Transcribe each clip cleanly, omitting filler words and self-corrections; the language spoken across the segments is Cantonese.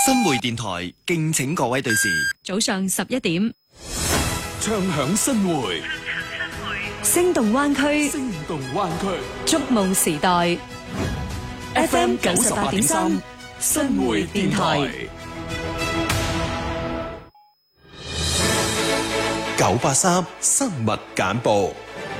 新會電台敬請各位對視。 早上11點， 唱響新會， 聲動灣區， 聲動灣區， 觸夢時代。FM 98.3，新會電台。 983新聞簡報。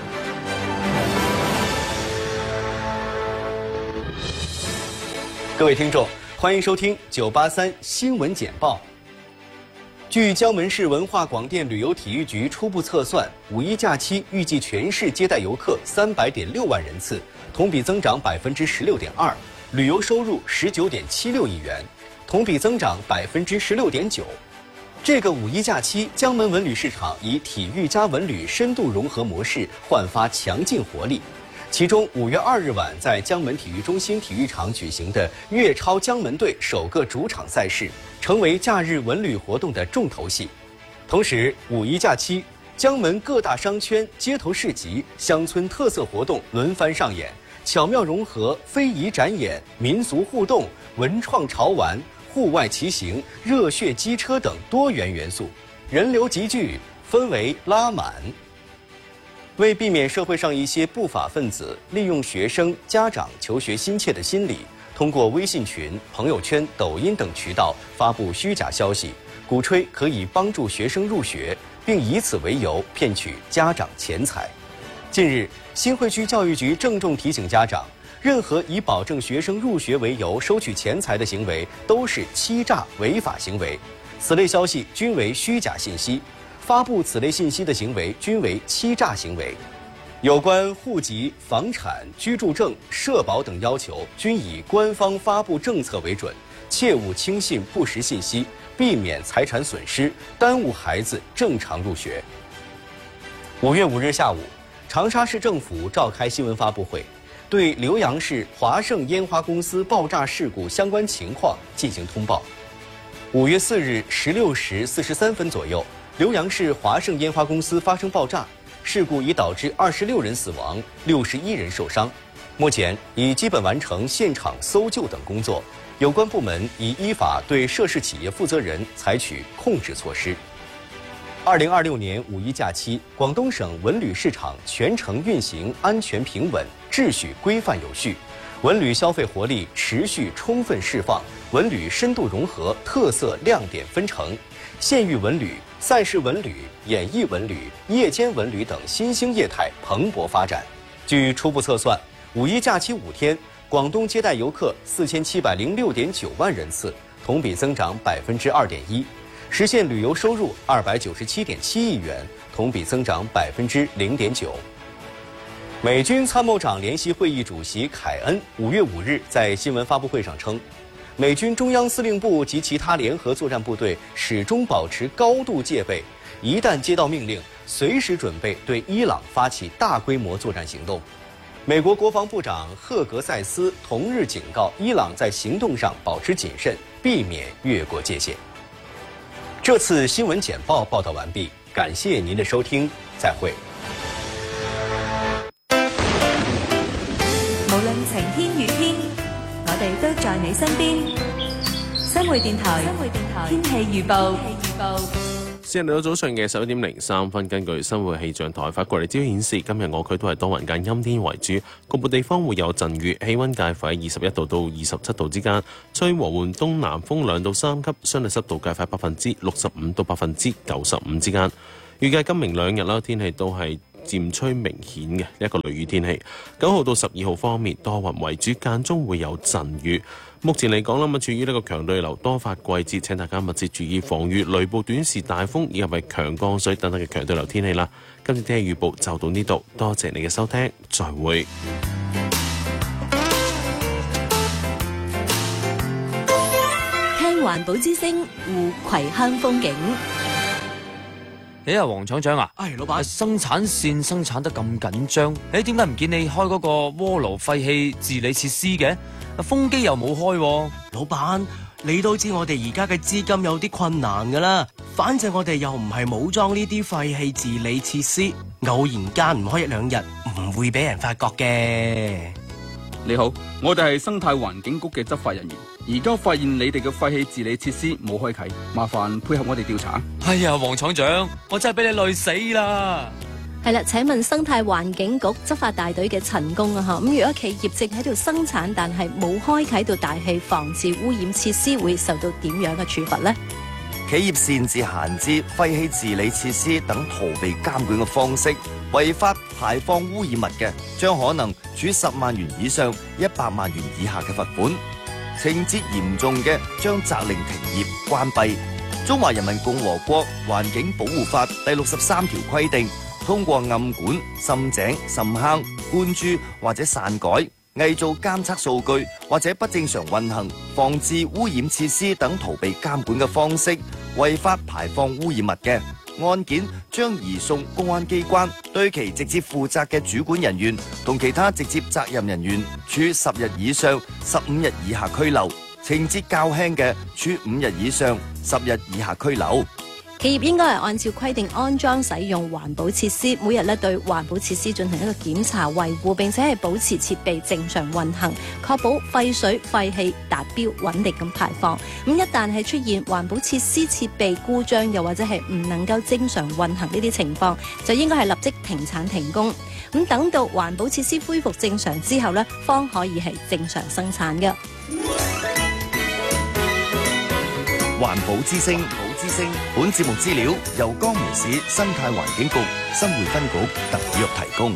各位聽眾，歡迎收聽983新聞簡報。據江門市文化廣電旅遊體育局初步測算，5·1假期預計全市接待遊客300.6萬人次，同比增長16.2%，旅遊收入19.76億元，同比增長16.9%。這個5·1假期，江門文旅市場以體育加文旅深度融合模式煥發強勁活力。其中5月2日晚在江門體育中心體育場舉行的粵超江門隊首個主場賽事，成為假日文旅活動的重頭戲。同時，5·1假期，江門各大商圈、街頭市集、鄉村特色活動輪番上演，巧妙融合非遺展演、民俗互動、文創潮玩、戶外騎行、熱血機車等多元元素，人流集聚，氛圍拉滿。為避免社會上一些不法分子利用學生、家長求學心切的心理，通過微信群、朋友圈、抖音等渠道發布虛假消息，鼓吹可以幫助學生入學，並以此為由騙取家長錢財。近日，新會區教育局鄭重提醒家長，任何以保證學生入學為由收取錢財的行為都是欺詐違法行為，此類消息均為虛假信息。發布此類信息的行為均為欺詐行為，有關戶籍、房產、居住證、社保等要求均以官方發布政策為準，切勿輕信不實信息，避免財產損失，耽誤孩子正常入學。5月5日下午，長沙市政府召開新聞發布會，對瀏陽市華盛煙花公司爆炸事故相關情況進行通報。5月4日16時43分左右，瀏陽市華盛煙花公司發生爆炸事故，已導致26人死亡，61人受傷。目前已基本完成現場搜救等工作，有關部門已依法對涉事企業負責人採取控制措施。2026年5·1假期，廣東省文旅市場全程運行安全平穩，秩序規範有序，文旅消費活力持續充分釋放，文旅深度融合特色亮點紛呈，縣域文旅、賽事文旅、演藝文旅、夜間文旅等新興業態蓬勃發展。據初步測算，5·1假期5天，廣東接待遊客4706.9萬人次，同比增長2.1%，實現旅遊收入297.7億元，同比增長0.9%。美軍參謀長聯席會議主席凱恩5月5日在新聞發布會上稱，美軍中央司令部及其他聯合作戰部隊始終保持高度戒備，一旦接到命令，隨時準備對伊朗發起大規模作戰行動。美國國防部長赫格塞斯同日警告伊朗在行動上保持謹慎，避免越過界限。這次新聞簡報報道完畢，感謝您的收聽，再會。 無論晴天雨天，我哋都在你身邊。新會電台天氣預報。 時間嚟到早上嘅11點03分，根據新會氣象台發過嚟資料顯示，今日我區都係多雲間陰天為主，局部地方會有陣雨，氣溫介乎喺21度到27度之間，吹和緩東南風2到3級，相對濕度介乎65%到95%之間。預計今明兩日啦，天氣都係漸趨明顯嘅一個雷雨天氣。9號到12號方面，多雲為主，間中會有陣雨。目前嚟講啦，咁處於呢個強對流多發季節，請大家密切注意防禦雷暴、短時大風以及係強降水等等嘅強對流天氣啦。今次天氣預報就到呢度，多謝你嘅收聽，再會。 聽環保之聲，護葵鄉風景。 黃廠長啊， 老闆， 生產線生產得咁緊張，點解唔見你開嗰個鍋爐廢氣治理設施嘅？風機又冇開喎。 老闆，你都知我哋而家嘅資金有啲困難噶啦，反正我哋又唔係冇裝呢啲廢氣治理設施，偶然間唔開1-2日，唔會俾人發覺嘅。 你好，我哋係生態環境局嘅執法人員， 而家發現你哋嘅廢氣治理設施冇開啟，麻煩配合我哋調查。 哎呀，黃廠長，我真係俾你累死啦！ 係啦，請問生態環境局執法大隊嘅陳工啊，咁如果企業正喺度生產，但係冇開啟到大氣防治污染設施，會受到點樣嘅處罰呢？ 企業擅自閒置廢氣治理設施等逃避監管嘅方式，違法排放污染物嘅，將可能處10萬元以上100萬元以下嘅罰款。情節嚴重嘅，將責令停業關閉。中華人民共和國環境保護法第63條規定，通過暗管、滲井、滲坑、灌注或者篡改、偽造監測數據或者不正常運行、防治污染設施等逃避監管嘅方式，違法排放污染物嘅，案件將移送公安機關，對其直接負責嘅主管人員同其他直接責任人員處10日以上15日以下拘留，情節較輕嘅處5日以上10日以下拘留。 企業應該係按照規定安裝使用環保設施，每日咧對環保設施進行一個檢查維護，並且係保持設備正常運行，確保廢水廢氣達標，穩定咁排放。咁一旦係出現環保設施設備故障，又或者係唔能夠正常運行呢啲情況，就應該係立即停產停工。咁等到環保設施恢復正常之後呢，方可以係正常生產嘅。 環保之聲，本節目資料由江門市生態環境局新會分局特約提供。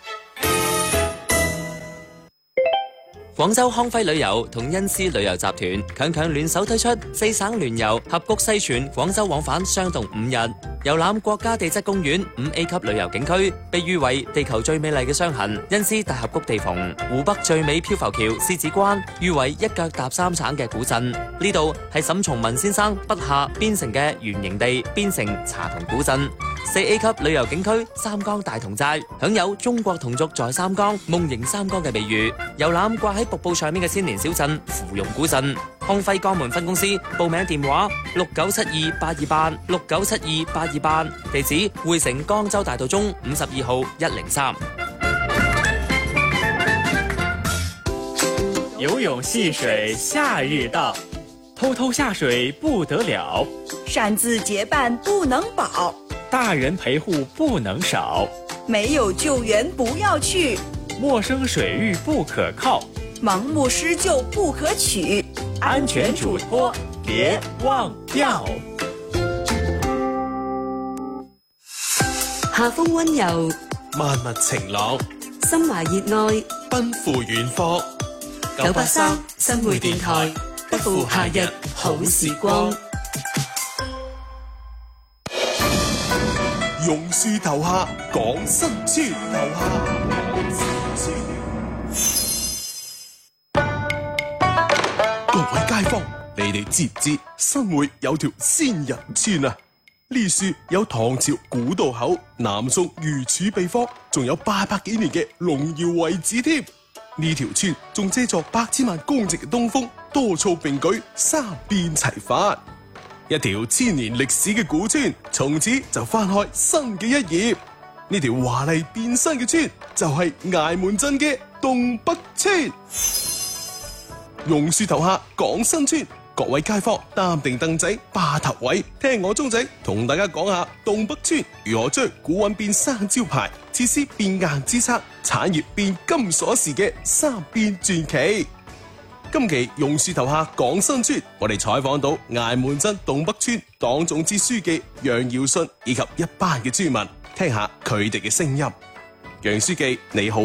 廣州康輝旅遊同恩施旅遊集團強聯手推出4省聯遊合谷西泉廣州往返雙洞5日，遊覽國家地質公園5A 級旅遊景區，被譽為地球最美麗嘅傷痕恩施大峽谷地縫，湖北最美漂浮橋獅子關，譽為一腳踏3省嘅古鎮。呢度係沈從文先生筆下邊城嘅原型地，邊城茶同古鎮。4A 級旅遊景區三江大同寨，享有中國同族在三江、夢迎三江嘅美譽。遊覽掛喺瀑布上面嘅千年小鎮芙蓉古鎮。康輝江門分公司報名電話69728286 69728288，地址匯城江州大道中52號103。 游泳戲水夏日到，偷偷下水不得了， 擅自結伴不能保， 大人陪護不能少， 沒有救援不要去， 陌生水域不可靠， 盲目施救不可取， 安全嘱託別忘掉。 夏風溫柔， 萬物晴朗， 心懷熱愛， 奔赴遠方。 983新會電台，不負夏日好時光。 榕樹頭下講新村，各位街坊，你哋知唔知新會有條仙人村啊？呢樹有唐朝古道口、南宋御儲秘方，仲有800幾年嘅龍窯遺址添。呢條村仲借助百千萬公尺嘅東風，多措並舉，三變齊發。一條1000年歷史嘅古村，從此就翻開新嘅一頁。呢條華麗變身嘅村，就係崖門鎮嘅洞北村。榕樹頭下講新村，各位街坊擔定凳仔霸頭位，聽我鐘仔同大家講下洞北村如何將古韻變生招牌，設施變硬支撐，產業變金鎖匙嘅三變傳奇。今期榕樹頭下講新村，我哋採訪到崖門鎮洞北村黨總支書記楊耀信以及一班嘅村民，聽下佢哋嘅聲音。楊書記你好。